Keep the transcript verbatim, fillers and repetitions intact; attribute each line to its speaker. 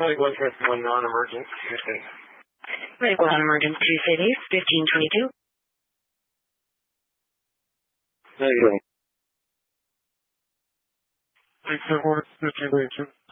Speaker 1: twenty-one, press one non-emergent, Tuesday.
Speaker 2: Ready for non-emergent Tuesday, base fifteen twenty-two.
Speaker 1: There you go.
Speaker 3: Thanks for the situation.